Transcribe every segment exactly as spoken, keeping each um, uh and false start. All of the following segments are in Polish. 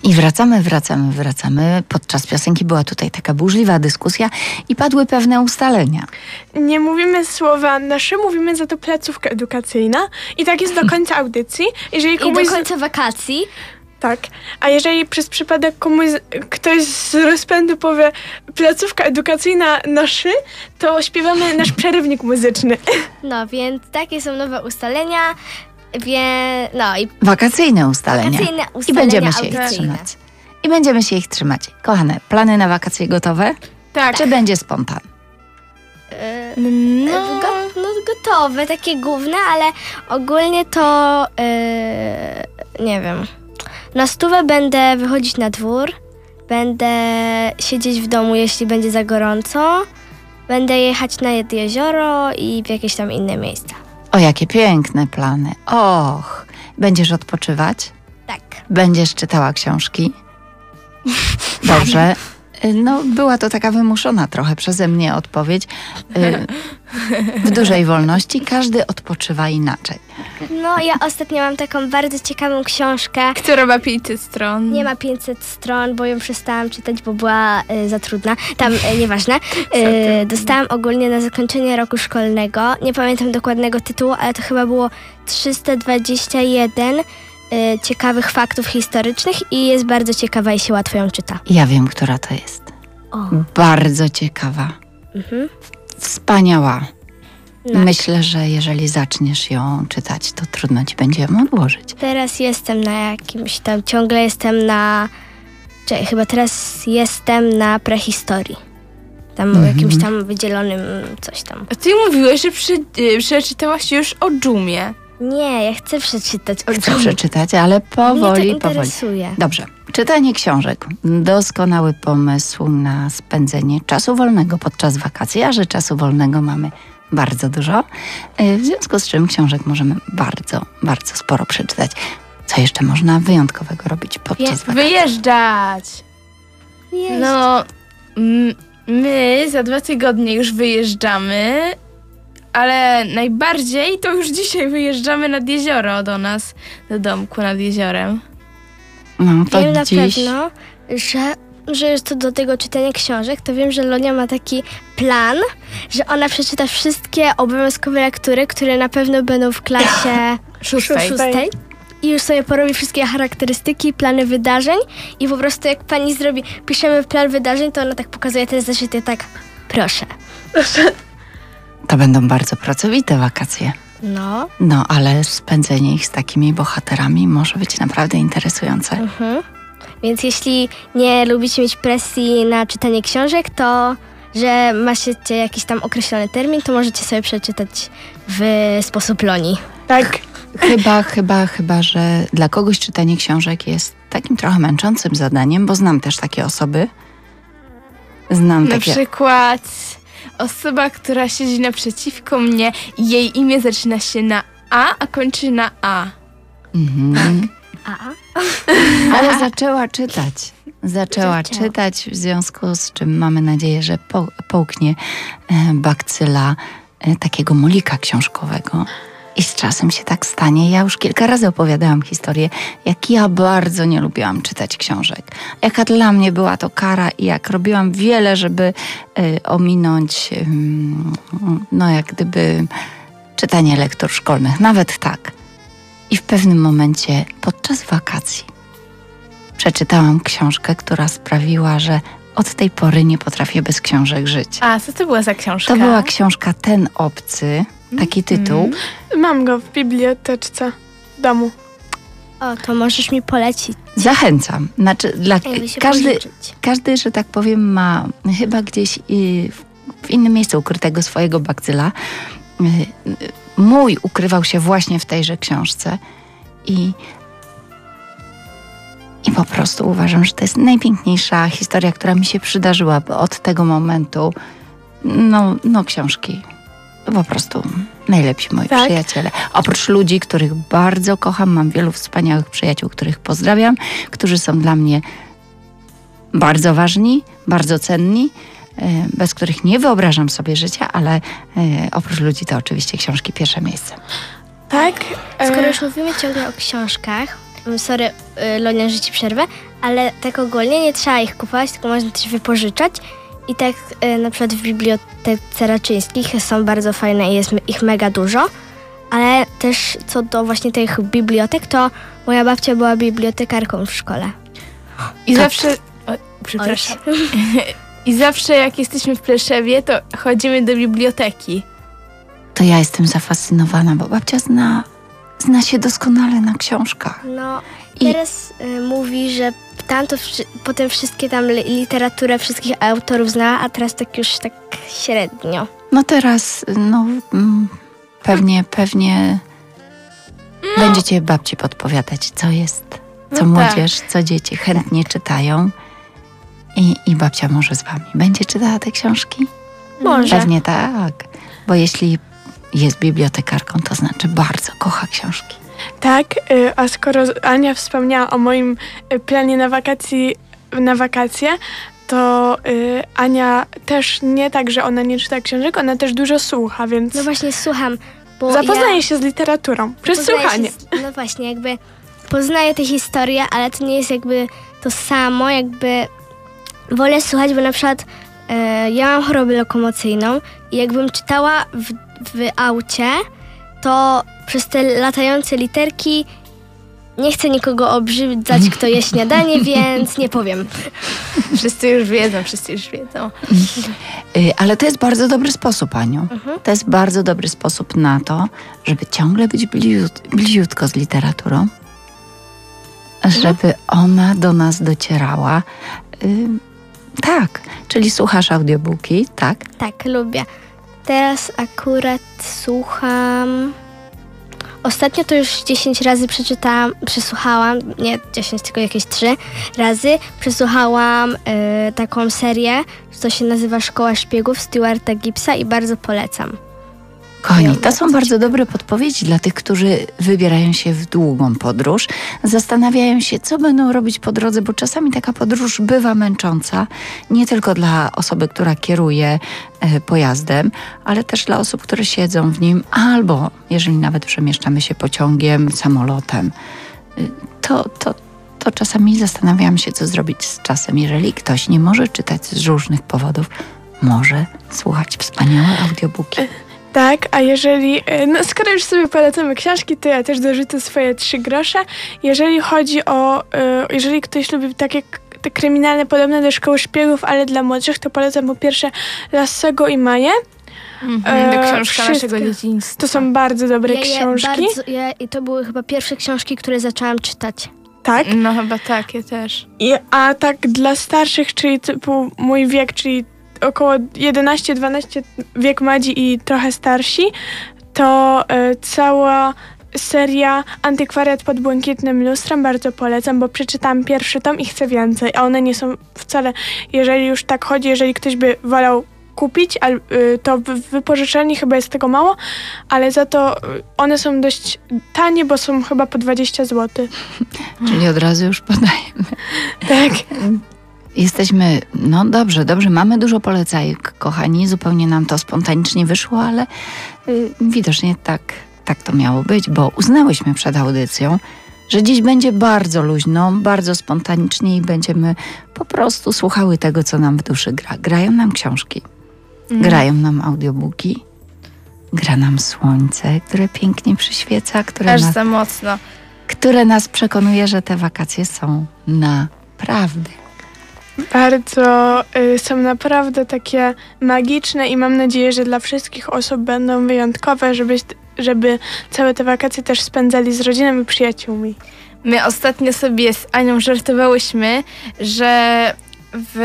I wracamy, wracamy, wracamy. Podczas piosenki była tutaj taka burzliwa dyskusja i padły pewne ustalenia. Nie mówimy słowa nasze, mówimy za to placówka edukacyjna i tak jest do końca audycji. Jeżeli I komuś... do końca wakacji. Tak. A jeżeli przez przypadek komuś, ktoś z rozpędu powie placówka edukacyjna naszy, to śpiewamy nasz przerywnik muzyczny. No, więc takie są nowe ustalenia. Wie, no i Wakacyjne ustalenia. Wakacyjne I ustalenia będziemy się ich audycyjne. trzymać. I będziemy się ich trzymać. Kochane, plany na wakacje gotowe? Tak. Czy będzie spontan? Yy, No, go, no, gotowe, takie główne, ale ogólnie to yy, nie wiem. Na stówę będę wychodzić na dwór, będę siedzieć w domu, jeśli będzie za gorąco, będę jechać na jezioro i w jakieś tam inne miejsca. O, jakie piękne plany. Och, będziesz odpoczywać? Tak. Będziesz czytała książki? Dobrze. No, była to taka wymuszona trochę przeze mnie odpowiedź. Y, W dużej wolności każdy odpoczywa inaczej. No, ja ostatnio mam taką bardzo ciekawą książkę. Która ma pięćset stron. Nie ma pięćset stron, bo ją przestałam czytać, bo była y, za trudna. Tam, y, nieważne. Y, dostałam ogólnie na zakończenie roku szkolnego. Nie pamiętam dokładnego tytułu, ale to chyba było trzysta dwadzieścia jeden y, ciekawych faktów historycznych i jest bardzo ciekawa i się łatwo ją czyta. Ja wiem, która to jest. O. Bardzo ciekawa. Mhm. Wspaniała. No. Myślę, że jeżeli zaczniesz ją czytać, to trudno ci będzie ją odłożyć. Teraz jestem na jakimś tam, ciągle jestem na, czekaj, chyba teraz jestem na prehistorii. Tam Mhm. jakimś tam wydzielonym coś tam. A ty mówiłeś, że przy, y, przeczytałaś już o dżumie. Nie, ja chcę przeczytać o Chcę dżumie. przeczytać, ale powoli, Mnie to powoli. interesuje. Dobrze. Czytanie książek. Doskonały pomysł na spędzenie czasu wolnego podczas wakacji, a że czasu wolnego mamy bardzo dużo. W związku z czym książek możemy bardzo, bardzo sporo przeczytać. Co jeszcze można wyjątkowego robić podczas wakacji? Wyjeżdżać! Jeźdź. No, m- my za dwa tygodnie już wyjeżdżamy, ale najbardziej to już dzisiaj wyjeżdżamy nad jezioro do nas, do domku nad jeziorem. No to Wiem na dziś... pewno, że, że jest to do tego czytania książek, to wiem, że Lonia ma taki plan, że ona przeczyta wszystkie obowiązkowe lektury, które na pewno będą w klasie Szóstej. szóstej. I już sobie porobi wszystkie charakterystyki, plany wydarzeń i po prostu jak pani zrobi, piszemy plan wydarzeń, to ona tak pokazuje te zeszyty, tak, proszę. To będą bardzo pracowite wakacje. No. No, ale spędzenie ich z takimi bohaterami może być naprawdę interesujące. Mhm. Więc jeśli nie lubicie mieć presji na czytanie książek, to że macie jakiś tam określony termin, to możecie sobie przeczytać w sposób Loni. Tak. Chyba, chyba, chyba, że dla kogoś czytanie książek jest takim trochę męczącym zadaniem, bo znam też takie osoby. Znam Na takie... przykład osoba, która siedzi naprzeciwko mnie, jej imię zaczyna się na A, a kończy na A. Mhm. A? Ale zaczęła czytać. Zaczęła Zaczęła. czytać, w związku z czym mamy nadzieję, że po, połknie e, bakcyla e, takiego mulika książkowego. I z czasem się tak stanie. Ja już kilka razy opowiadałam historię, jak ja bardzo nie lubiłam czytać książek. Jaka dla mnie była to kara i jak robiłam wiele, żeby e, ominąć e, no jak gdyby czytanie lektur szkolnych. Nawet tak. I w pewnym momencie podczas wakacji przeczytałam książkę, która sprawiła, że od tej pory nie potrafię bez książek żyć. A, co to była za książka? To była książka Ten obcy, taki tytuł. Mam go w biblioteczce w domu. O, to możesz mi polecić. Zachęcam. Znaczy, dla Jakby się każdy, pożyczyć. każdy, że tak powiem, ma chyba gdzieś i w, w innym miejscu ukrytego swojego bakcyla. Y, y, Mój ukrywał się właśnie w tejże książce i I po prostu uważam, że to jest najpiękniejsza historia, która mi się przydarzyła, bo od tego momentu, no, no książki, po prostu najlepsi moi Tak. przyjaciele. Oprócz ludzi, których bardzo kocham, mam wielu wspaniałych przyjaciół, których pozdrawiam, którzy są dla mnie bardzo ważni, bardzo cenni, bez których nie wyobrażam sobie życia, ale oprócz ludzi to oczywiście książki pierwsze miejsce. Tak? Skoro E, już mówimy ciągle o książkach, sorry, y, Lonia, że ci przerwę, ale tak ogólnie nie trzeba ich kupować, tylko można też wypożyczać. I tak y, na przykład w Bibliotece Raczyńskich są bardzo fajne i jest ich mega dużo. Ale też co do właśnie tych bibliotek, to moja babcia była bibliotekarką w szkole. I zawsze... O, przepraszam. I zawsze jak jesteśmy w Pleszewie, to chodzimy do biblioteki. To ja jestem zafascynowana, bo babcia zna, zna się doskonale na książkach. No, I- teraz y, mówi, że tamto, wszy- potem wszystkie tam li- literaturę wszystkich autorów znała, a teraz tak już tak średnio. No teraz, no mm, pewnie, pewnie będziecie babci podpowiadać, co jest, co No tak. młodzież, co dzieci chętnie czytają. I, I babcia może z wami będzie czytała te książki? Może. Pewnie tak, bo jeśli jest bibliotekarką, to znaczy bardzo kocha książki. Tak, y, a skoro Ania wspomniała o moim y, planie na wakacji, na wakacje, to y, Ania też nie tak, że ona nie czyta książek, ona też dużo słucha, więc No właśnie słucham, bo zapoznaje ja się z literaturą przez poznaję słuchanie. się z- No właśnie, jakby poznaję te historie, ale to nie jest jakby to samo, jakby wolę słuchać, bo na przykład e, ja mam chorobę lokomocyjną i jakbym czytała w, w aucie, to przez te latające literki nie chcę nikogo obrzydzać, kto je śniadanie, więc nie powiem. Wszyscy już wiedzą, wszyscy już wiedzą. Y, Ale to jest bardzo dobry sposób, Aniu. To jest bardzo dobry sposób na to, żeby ciągle być bliziut, bliziutko z literaturą, żeby ona do nas docierała. Y, tak, czyli słuchasz audiobooki, tak? Tak, lubię. Teraz akurat słucham... Ostatnio to już dziesięć razy przeczytałam, przesłuchałam, nie dziesięć, tylko jakieś trzy razy. Przesłuchałam y, taką serię, co się nazywa Szkoła Szpiegów Stuarta Gibbsa i bardzo polecam. Kochani, to są bardzo dobre podpowiedzi dla tych, którzy wybierają się w długą podróż. Zastanawiają się, co będą robić po drodze, bo czasami taka podróż bywa męcząca. Nie tylko dla osoby, która kieruje e, pojazdem, ale też dla osób, które siedzą w nim, albo jeżeli nawet przemieszczamy się pociągiem, samolotem. Y, To, to, to czasami zastanawiam się, co zrobić z czasem. Jeżeli ktoś nie może czytać z różnych powodów, może słuchać wspaniałe audiobooki. Tak, a jeżeli, y, no skoro już sobie polecamy książki, to ja też dorzucę swoje trzy grosze. Jeżeli chodzi o, y, jeżeli ktoś lubi takie k- te kryminalne, podobne do Szkoły Szpiegów, ale dla młodszych, to polecam po pierwsze Lassego i Maję. Mhm, to E, książka wszystkie. naszego dzieciństwa. To są bardzo dobre Ja je książki. bardzo, ja, I to były chyba pierwsze książki, które zaczęłam czytać. Tak. No chyba tak, ja też. I, a tak dla starszych, czyli typu mój wiek, czyli około jedenaście dwanaście, wiek Madzi i trochę starsi, to y, cała seria Antykwariat pod błękitnym lustrem bardzo polecam, bo przeczytałam pierwszy tom i chcę więcej, a one nie są wcale, jeżeli już tak chodzi, jeżeli ktoś by wolał kupić, al, y, to w w wypożyczalni chyba jest tego mało, ale za to y, one są dość tanie, bo są chyba po dwadzieścia złotych. Czyli od razu już podajemy. Tak. Jesteśmy, no dobrze, dobrze, mamy dużo polecajek, kochani, zupełnie nam to spontanicznie wyszło, ale y, widocznie tak, tak to miało być, bo uznałyśmy przed audycją, że dziś będzie bardzo luźno, bardzo spontanicznie i będziemy po prostu słuchały tego, co nam w duszy gra. Grają nam książki, grają nam audiobooki, gra nam słońce, które pięknie przyświeca, które Aż nas, za mocno. które nas przekonuje, że te wakacje są naprawdę. Bardzo y, są naprawdę takie magiczne i mam nadzieję, że dla wszystkich osób będą wyjątkowe, żeby, żeby całe te wakacje też spędzali z rodziną i przyjaciółmi. My ostatnio sobie z Anią żartowałyśmy, że w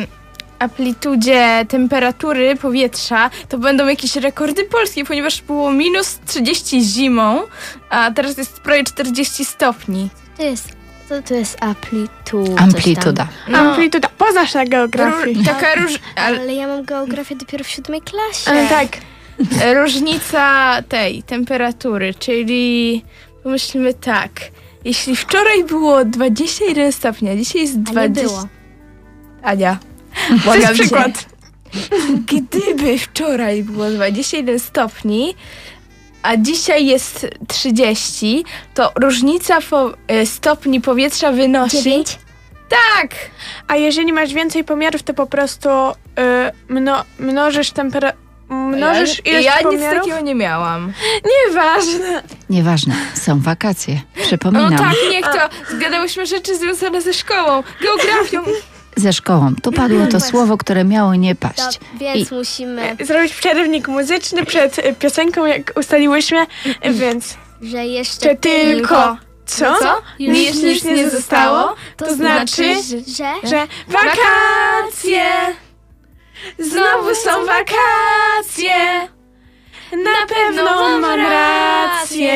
amplitudzie temperatury powietrza to będą jakieś rekordy polskie, ponieważ było minus trzydzieści zimą, a teraz jest prawie czterdzieści stopni. To jest, to, to jest amplituda. Amplituda. No, Amplituda, poznasz na geografii. ró- taka róż... ale, Ale ja mam geografię dopiero w siódmej klasie. Ale tak, różnica tej temperatury, czyli pomyślmy tak, jeśli wczoraj było dwadzieścia jeden stopni, a dzisiaj jest A nie dwadzieścia... było. Ania, to błagam jest cię. przykład. Gdyby wczoraj było dwadzieścia jeden stopni, a dzisiaj jest trzydzieści, to różnica po, y, stopni powietrza wynosi... Dziewięć? Tak! A jeżeli masz więcej pomiarów, to po prostu y, mno, mnożysz temperaturę. Mnożysz ja, ilość ja nic pomiarów? takiego nie miałam. Nieważne. Nieważne, są wakacje. No Przypominam, tak, niech to. Zgadałyśmy rzeczy związane ze szkołą, geografią. ze szkołą. Tu padło to słowo, które miało nie paść. To, więc musimy, Zrobić przerywnik muzyczny przed y, piosenką, jak ustaliłyśmy, y, więc że jeszcze czy tylko... Co? Co? Już Już nic nie zostało? To znaczy, że... że wakacje! Znowu są wakacje! Na pewno mam rację!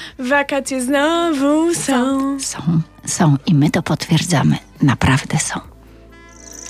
Wakacje znowu są. Są, są i my to potwierdzamy. Naprawdę są.